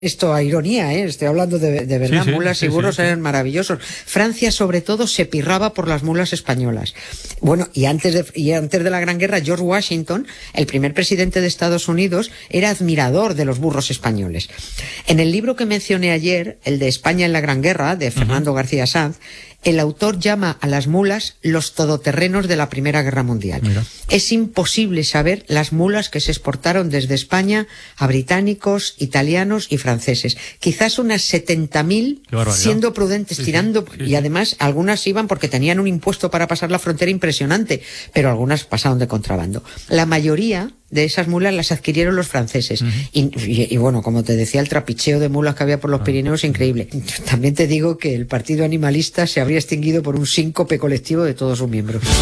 Esto a ironía, ¿eh? Estoy hablando de verdad, Sí, mulas y burros eran maravillosos. Francia, sobre todo, se pirraba por las mulas españolas. Bueno, y antes de la Gran Guerra, George Washington, el primer presidente de Estados Unidos, era admirador de los burros españoles. En el libro que mencioné ayer, el de España en la Gran Guerra, de Fernando García Sanz, el autor llama a las mulas los todoterrenos de la Primera Guerra Mundial. Mira. Es imposible saber las mulas que se exportaron desde España a británicos, italianos y franceses. Quizás unas 70.000, siendo prudentes, tirando, y además algunas iban porque tenían un impuesto para pasar la frontera impresionante, pero algunas pasaron de contrabando. La mayoría de esas mulas las adquirieron los franceses. Y bueno, como te decía, el trapicheo de mulas que había por los Pirineos, increíble. También te digo que el partido animalista se habría extinguido por un síncope colectivo de todos sus miembros.